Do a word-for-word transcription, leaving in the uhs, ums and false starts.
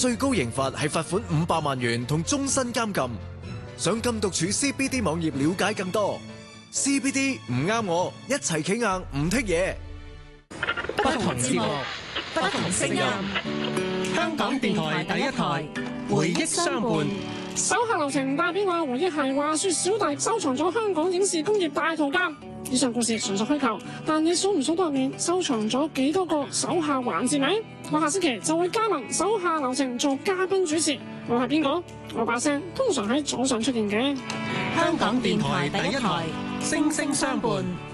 最高刑罰係罰款五百萬元同終身監禁。上禁毒處 C B D 網頁了解更多。C B D 唔啱我，一齊企硬唔剔嘢。 不同節目，不同聲音。香港電台第一台，回憶相伴。 手下留情帶俾我回憶係話說小弟收藏咗香港影視工業大圖鑑。以上故事純屬虛構，但你數唔數到入面收藏咗幾多個手下環節呢？我下星期就會加盟手下留情做嘉賓主持。我係邊個？我把聲通常喺早上出現嘅。 香港電台第一台，聲聲相伴。